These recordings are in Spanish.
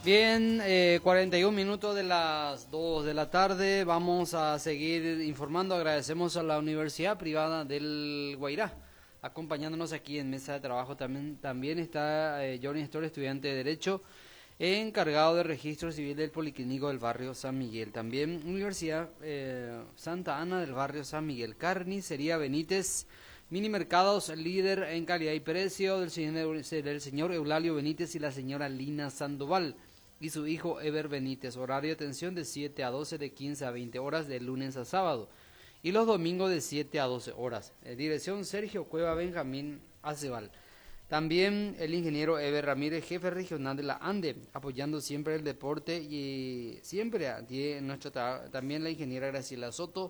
Bien, 41 minutos de las 2 de la tarde. Vamos a seguir informando. Agradecemos a la Universidad Privada del Guairá, acompañándonos aquí en mesa de trabajo. También está Johnny Store, estudiante de Derecho, encargado de registro civil del Policlínico del barrio San Miguel. También Universidad Santa Ana del barrio San Miguel. Carnicería Benítez, Mini Mercados, líder en calidad y precio, del señor Eulalio Benítez y la señora Lina Sandoval y su hijo Ever Benítez. Horario de atención de 7 a 12, de 15 a 20 horas, de lunes a sábado, y los domingos de 7 a 12 horas. Dirección Sergio Cueva Benjamín Acebal. También el ingeniero Ever Ramírez, jefe regional de la ANDE, apoyando siempre el deporte y siempre también la ingeniera Graciela Soto.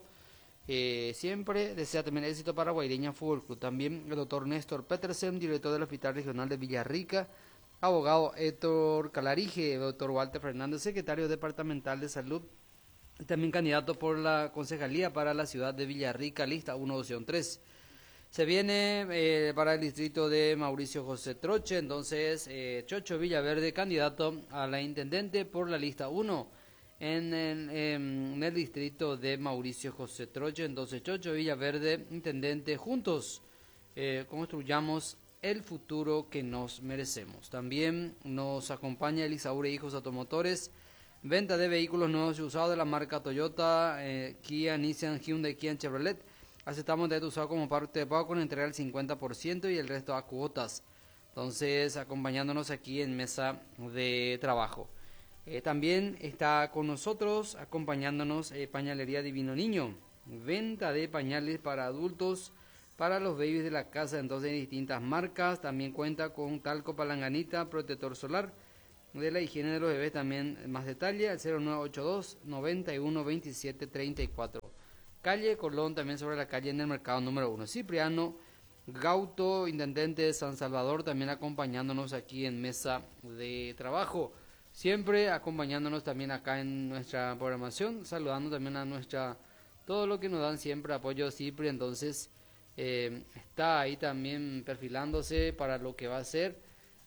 Siempre desea también éxito para Guaireña Fútbol Club. También el doctor Néstor Petersen, director del Hospital Regional de Villarrica, abogado Héctor Calarige, doctor Walter Fernández, secretario departamental de salud, y también candidato por la concejalía para la ciudad de Villarrica, lista 1, opción 3. Se viene para el distrito de Mauricio José Troche, entonces Chocho Villaverde, candidato a la intendente por la lista 1. En el distrito de Mauricio José Troche, entonces Chocho Villaverde, intendente. Juntos construyamos el futuro que nos merecemos. También nos acompaña Elisaure Hijos Automotores, venta de vehículos nuevos y usados de la marca Toyota, Kia, Nissan, Hyundai, Kia, Chevrolet. Aceptamos de usado como parte de pago con entrega del 50% y el resto a cuotas. Entonces, acompañándonos aquí en mesa de trabajo. También está con nosotros, acompañándonos, Pañalería Divino Niño, venta de pañales para adultos, para los babies de la casa, entonces de distintas marcas. También cuenta con talco palanganita, protector solar, de la higiene de los bebés. También más detalle al 0982 91 27 34. Calle Colón, también sobre la calle en el mercado número 1. Cipriano Gauto, intendente de San Salvador, también acompañándonos aquí en mesa de trabajo. Siempre acompañándonos también acá en nuestra programación, saludando también a todo lo que nos dan siempre apoyo Cipri. Entonces está ahí también perfilándose para lo que va a ser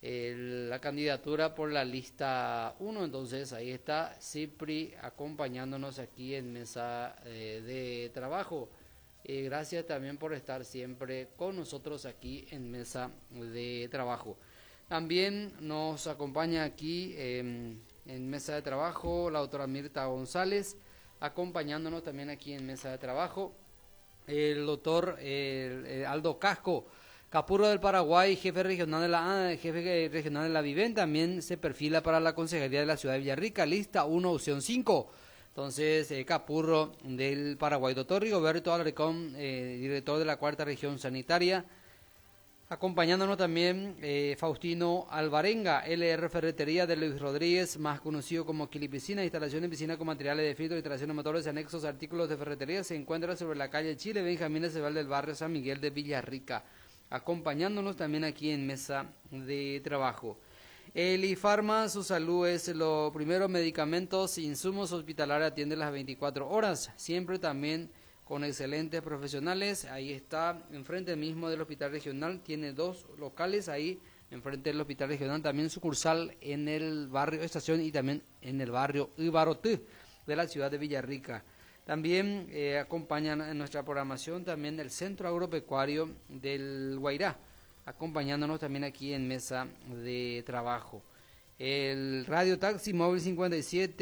la candidatura por la lista 1. Entonces ahí está Cipri acompañándonos aquí en mesa de trabajo. Gracias también por estar siempre con nosotros aquí en mesa de trabajo. También nos acompaña aquí en mesa de trabajo la doctora Mirta González, acompañándonos también aquí en mesa de trabajo el doctor Aldo Casco, Capurro del Paraguay, jefe regional de la Viven, también se perfila para la consejería de la ciudad de Villarrica, lista 1, opción 5. Entonces, Capurro del Paraguay. Doctor Rigoberto Alarcón, director de la 4ª región sanitaria. Acompañándonos también Faustino Alvarenga, LR Ferretería de Luis Rodríguez, más conocido como Quilipiscina, instalación de piscina con materiales de filtro, instalación de motores, anexos, artículos de ferretería. Se encuentra sobre la calle Chile, Benjamín Acebal del barrio San Miguel de Villarrica. Acompañándonos también aquí en mesa de trabajo. El IFARMA, su salud es lo primero, medicamentos, insumos hospitalarios, atiende las 24 horas, siempre también con excelentes profesionales. Ahí está, enfrente mismo del hospital regional, tiene 2 locales ahí, enfrente del hospital regional, también sucursal en el barrio Estación y también en el barrio Ibarotí de la ciudad de Villarrica. También acompañan en nuestra programación también el Centro Agropecuario del Guairá, acompañándonos también aquí en mesa de trabajo. El Radio Taxi Móvil 57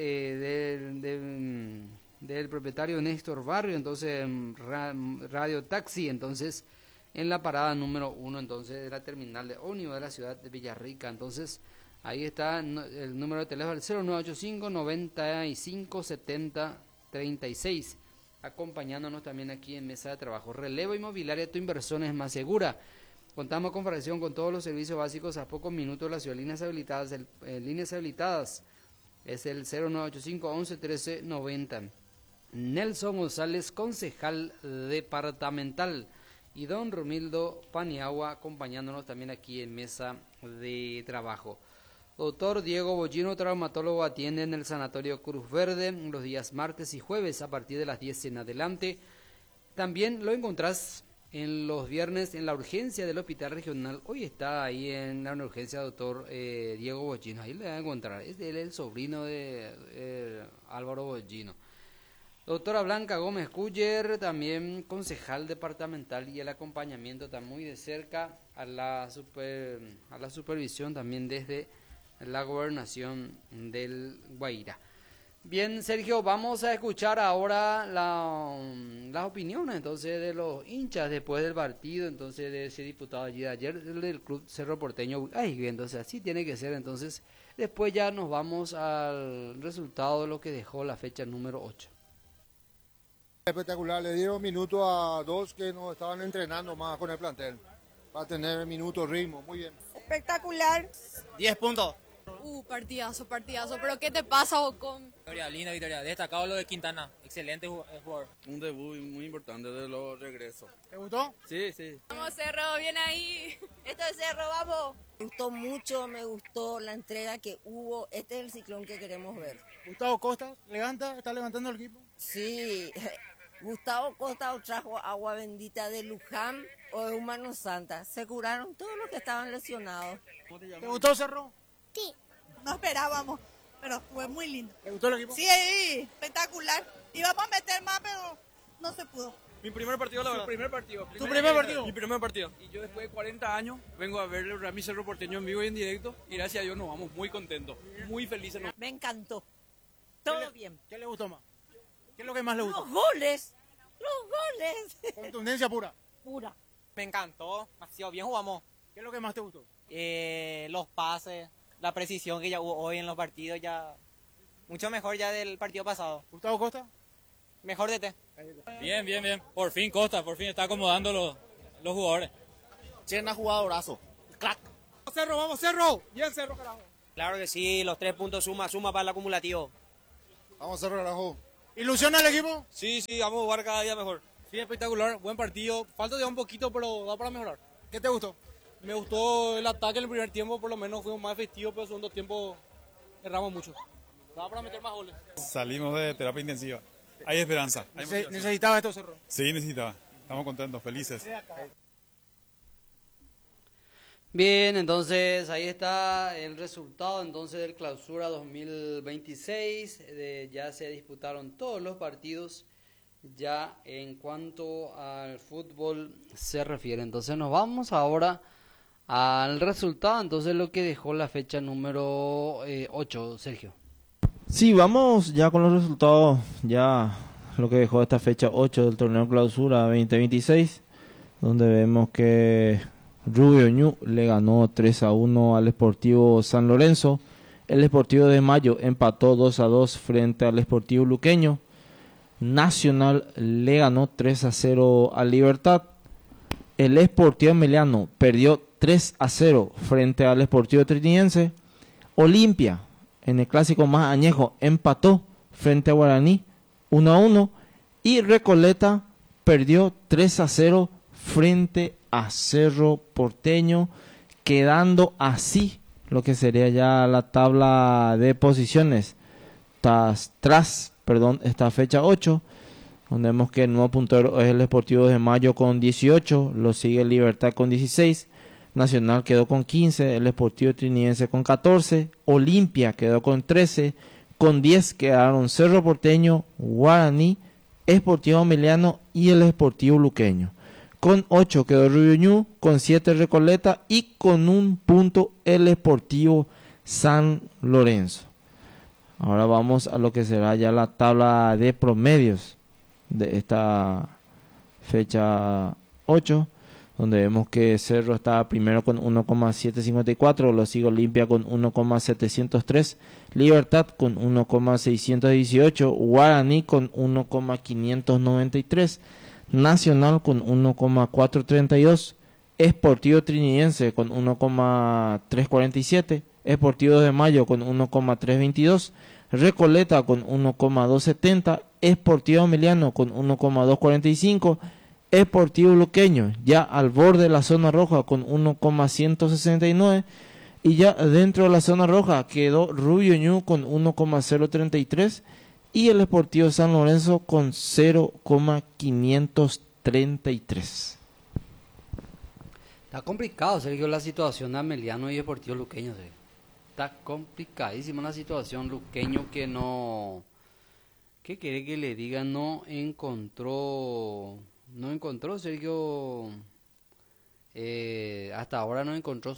del propietario Néstor Barrio, entonces Radio Taxi, entonces en la parada número 1, entonces de la terminal de ómnibus de la ciudad de Villarrica. Entonces ahí está el número de teléfono, el 0985 95 70 36, acompañándonos también aquí en mesa de trabajo. Relevo Inmobiliaria, tu inversión es más segura. Contamos con fracción con todos los servicios básicos a pocos minutos de la ciudad. Líneas habilitadas es el 0985 11 13 90. Nelson González, concejal departamental, y don Romildo Paniagua acompañándonos también aquí en mesa de trabajo. Doctor Diego Bollino, traumatólogo, atiende en el Sanatorio Cruz Verde los días martes y jueves a partir de las 10 en adelante. También lo encontrás en los viernes en la urgencia del Hospital Regional. Hoy está ahí en la urgencia doctor Diego Bochino. Ahí le van a encontrar. Él es el sobrino de Álvaro Bochino. Doctora Blanca Gómez Culler, también concejal departamental, y el acompañamiento está muy de cerca a la supervisión también desde la gobernación del Guairá. Bien, Sergio, vamos a escuchar ahora las opiniones entonces de los hinchas después del partido, entonces de ese diputado allí de ayer del Club Cerro Porteño. Ay, entonces así tiene que ser. Entonces después ya nos vamos al resultado de lo que dejó la fecha número 8. Espectacular, le dieron minutos a dos que no estaban entrenando más con el plantel, para tener minutos, ritmo, muy bien. Espectacular. 10 puntos. Partidazo, pero ¿qué te pasa, Ocon? Victoria, linda victoria. Destacado lo de Quintana, excelente jugador. Un debut muy importante de los regresos. ¿Te gustó? Sí, sí. Vamos, Cerro, bien ahí. Esto es Cerro, vamos. Me gustó mucho, me gustó la entrega que hubo. Este es el ciclón que queremos ver. Gustavo Costa, ¿está levantando el equipo? Sí, Gustavo Costa trajo agua bendita de Luján o de Humano Santa. Se curaron todos los que estaban lesionados. ¿Te gustó Cerro? Sí. No esperábamos, pero fue muy lindo. ¿Te gustó el equipo? Sí, espectacular. Íbamos a meter más, pero no se pudo. Mi primer partido, la verdad. ¿Tu primer partido? Mi primer partido. Y yo después de 40 años vengo a ver el Rami Cerro Porteño en vivo y en directo. Y gracias a Dios nos vamos muy contentos, muy felices. Me encantó. Todo bien. ¿Qué le gustó más? ¿Qué es lo que más le gustó? Los goles. Contundencia pura. Pura. Me encantó, demasiado bien jugamos. ¿Qué es lo que más te gustó? Los pases, la precisión que ya hubo hoy en los partidos, ya mucho mejor ya del partido pasado. ¿Gustavo Costa? Mejor de té. Bien. Por fin Costa, está acomodando los jugadores. Cherna jugadorazo. Crack. Cerro, vamos Cerro. Bien Cerro, carajo. Claro que sí, los 3 puntos suma para el acumulativo. Vamos Cerro, carajo. ¿Ilusiona el equipo? Sí, vamos a jugar cada día mejor. Sí, espectacular, buen partido. Falta ya un poquito, pero da para mejorar. ¿Qué te gustó? Me gustó el ataque en el primer tiempo, por lo menos fuimos más efectivos, pero en el segundo tiempo erramos mucho. Da para meter más goles. Salimos de terapia intensiva. Hay esperanza. ¿Necesitaba esto Cerro? Sí, necesitaba. Estamos contentos, felices. Bien, entonces ahí está el resultado entonces del clausura 2026. Ya se disputaron todos los partidos ya en cuanto al fútbol se refiere. Entonces nos vamos ahora al resultado, entonces lo que dejó la fecha número 8, Sergio. Sí, vamos ya con los resultados, ya lo que dejó esta fecha 8 del torneo clausura 2026, donde vemos que Rubio Ñu le ganó 3-1 al Sportivo San Lorenzo. El Sportivo de Mayo empató 2-2 frente al Sportivo Luqueño. Nacional le ganó 3-0 al Libertad. El Sportivo Emiliano perdió 3-0 frente al Sportivo Trinidense. Olimpia, en el clásico más añejo, empató frente a Guaraní 1-1. Y Recoleta perdió 3-0 frente a Cerro Porteño, quedando así lo que sería ya la tabla de posiciones tras esta fecha 8, donde vemos que el nuevo puntero es el Sportivo de Mayo con 18, lo sigue Libertad con 16, Nacional quedó con 15, el Sportivo Trinidense con 14, Olimpia quedó con 13, con 10 quedaron Cerro Porteño, Guaraní, Sportivo Emiliano y el Sportivo Luqueño. Con 8 quedó Rubio Ñu, con 7 Recoleta y con 1 punto el Sportivo San Lorenzo. Ahora vamos a lo que será ya la tabla de promedios de esta fecha 8, donde vemos que Cerro está primero con 1,754, lo sigue Olimpia con 1,703, Libertad con 1,618, Guaraní con 1,593, Nacional con 1,432, Sportivo Trinidense con 1,347, Sportivo de Mayo con 1,322, Recoleta con 1,270, Sportivo Emiliano con 1,245, Sportivo Luqueño ya al borde de la zona roja con 1,169 y ya dentro de la zona roja quedó Rubio Ñu con 1,033 y el Sportivo San Lorenzo con 0,533. Está complicado, Sergio, la situación de Ameliano y Deportivo Luqueño, Sergio. Está complicadísima la situación. Luqueño que no... ¿Qué quiere que le diga? No encontró, Sergio, hasta ahora no encontró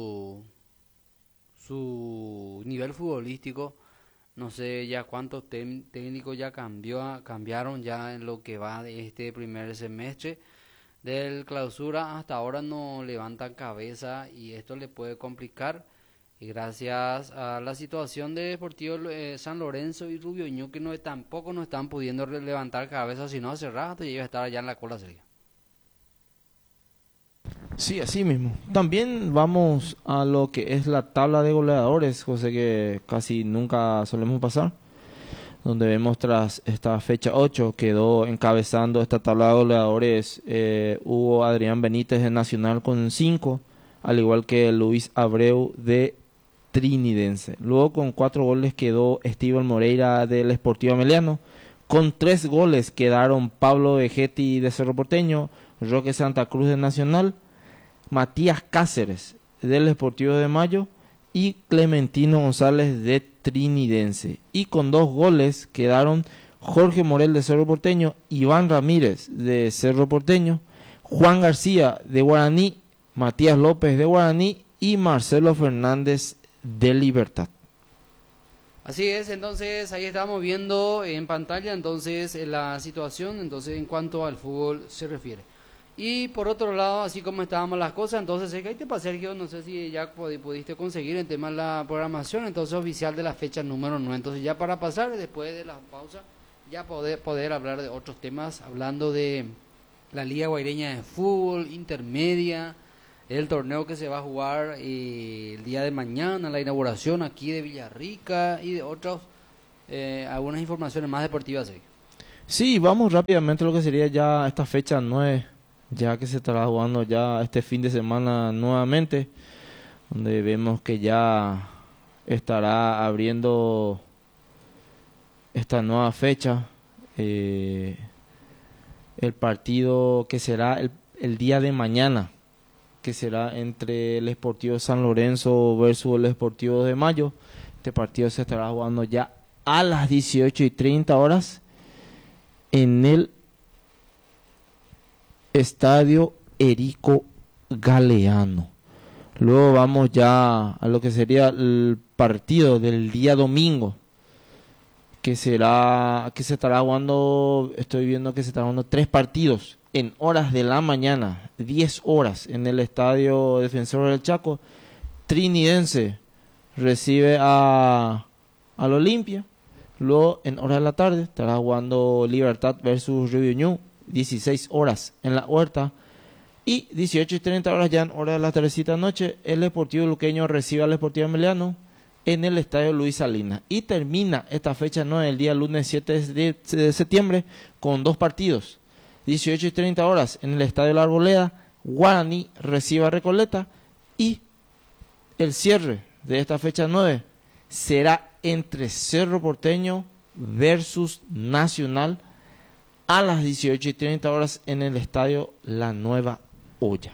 su nivel futbolístico. No sé ya cuántos técnicos ya cambiaron ya en lo que va de este primer semestre del clausura. Hasta ahora no levantan cabeza y esto le puede complicar. Y gracias a la situación de Deportivo San Lorenzo y Rubio Ñu, que tampoco no están pudiendo levantar cabeza, sino hace rato y iba a estar allá en la cola, Sergio. Sí, así mismo. También vamos a lo que es la tabla de goleadores, José, que casi nunca solemos pasar, donde vemos tras esta fecha 8 quedó encabezando esta tabla de goleadores Hugo Adrián Benítez de Nacional con 5, al igual que Luis Abreu de Trinidense. Luego con 4 goles quedó Steven Moreira del Sportivo Ameliano. Con 3 goles quedaron Pablo Vegetti de Cerro Porteño, Roque Santa Cruz de Nacional, Matías Cáceres del Sportivo de Mayo y Clementino González de Trinidense. Y con 2 goles quedaron Jorge Morel de Cerro Porteño, Iván Ramírez de Cerro Porteño, Juan García de Guaraní, Matías López de Guaraní y Marcelo Fernández de Libertad. Así es, entonces ahí estamos viendo en pantalla entonces la situación entonces en cuanto al fútbol se refiere. Y por otro lado, así como estábamos las cosas, entonces ahí te pasa, Sergio, no sé si ya pudiste conseguir el tema de la programación entonces oficial de la fecha número 9. Entonces ya para pasar después de la pausa ya poder hablar de otros temas, hablando de la Liga Guaireña de Fútbol Intermedia, el torneo que se va a jugar el día de mañana, la inauguración aquí de Villarrica y de otros, algunas informaciones más deportivas, Sergio. Sí, vamos rápidamente a lo que sería ya esta fecha 9, ya que se estará jugando ya este fin de semana nuevamente, donde vemos que ya estará abriendo esta nueva fecha, el partido que será el día de mañana, que será entre el Sportivo San Lorenzo versus el Sportivo de Mayo. Este partido se estará jugando ya a las 18:30 horas en el Estadio Erico Galeano. Luego vamos ya a lo que sería el partido del día domingo, que se estará jugando, estoy viendo que se estarán jugando 3 partidos en horas de la mañana, 10 horas, en el Estadio Defensor del Chaco. Trinidense recibe al Olimpia. Luego, en horas de la tarde, estará jugando Libertad versus Rubio Ñu, 16 horas en la Huerta. Y 18:30 horas, ya en hora de la tardecita noche, el Deportivo Luqueño recibe al Sportivo Ameliano en el Estadio Luis Salinas. Y termina esta fecha 9, el día lunes 7 de septiembre, con 2 partidos. 18:30 horas en el Estadio La Arboleda, Guaraní recibe a Recoleta, y el cierre de esta fecha 9 será entre Cerro Porteño versus Nacional a las 18:30 horas en el Estadio La Nueva Olla.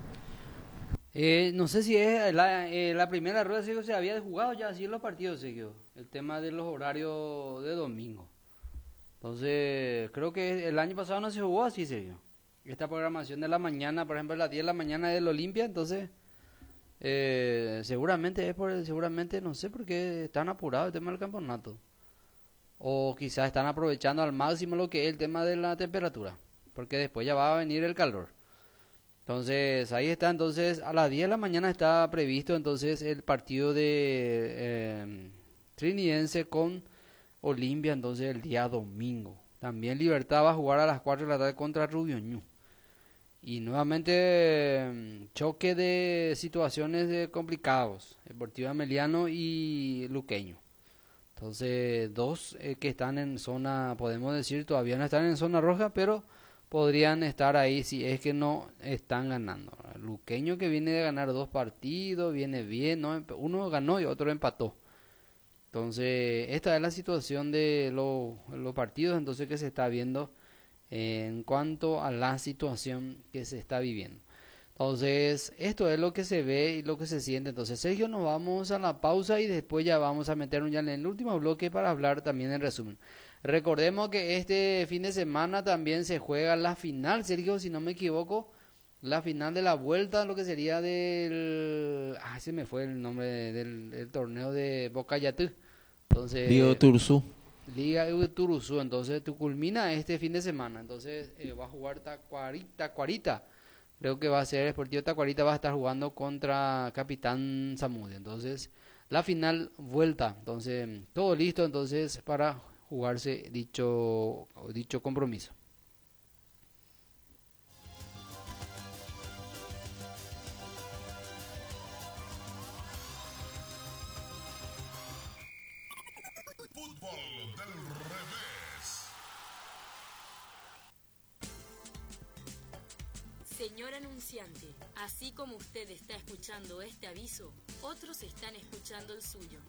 No sé si es la primera rueda, Sergio, se había jugado ya así en los partidos, Sergio, el tema de los horarios de domingo. Entonces, creo que el año pasado no se jugó así, Sergio. Esta programación de la mañana, por ejemplo, a las 10 de la mañana del Olimpia, entonces, seguramente no sé por qué están apurados el tema del campeonato. O quizás están aprovechando al máximo lo que es el tema de la temperatura, porque después ya va a venir el calor. Entonces, ahí está, entonces, a las 10 de la mañana está previsto, entonces, el partido de Trinidense con Olimpia, entonces, el día domingo. También Libertad va a jugar a las 4 de la tarde contra Rubio Ñu. Y nuevamente, choque de situaciones complicados, Deportivo Ameliano y Luqueño. Entonces, 2 que están en zona, podemos decir, todavía no están en zona roja, pero podrían estar ahí si es que no están ganando. Luqueño, que viene de ganar 2 partidos, viene bien, ¿no? Uno ganó y otro empató. Entonces, esta es la situación de los partidos entonces que se está viendo en cuanto a la situación que se está viviendo. Entonces, esto es lo que se ve y lo que se siente. Entonces, Sergio, nos vamos a la pausa y después ya vamos a meternos ya en el último bloque para hablar también en resumen. Recordemos que este fin de semana también se juega la final, Sergio, si no me equivoco, la final de la vuelta, lo que sería del... se me fue el nombre del torneo de Bocayatú. Entonces, Liga Turzú. Liga Turuzú, entonces tú culmina este fin de semana, entonces va a jugar Tacuarita, creo que va a ser Sportivo Tacuarita, va a estar jugando contra Capitán Zamudio, entonces la final vuelta, entonces todo listo entonces para jugarse dicho compromiso. Fútbol del revés. Señor anunciante, así como usted está escuchando este aviso, otros están escuchando el suyo.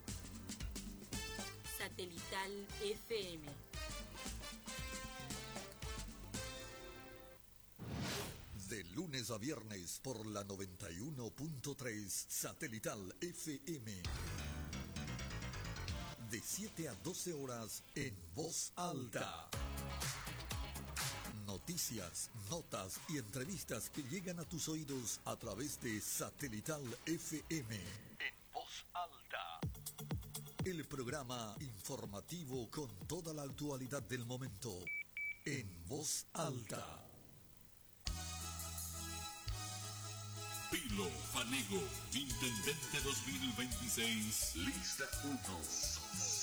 Satelital FM. De lunes a viernes por la 91.3 Satelital FM. De 7 a 12 horas en voz alta. Noticias, notas y entrevistas que llegan a tus oídos a través de Satelital FM. En voz alta. El programa informativo con toda la actualidad del momento. En voz alta. Pilo Fanego, Intendente 2026, lista 1.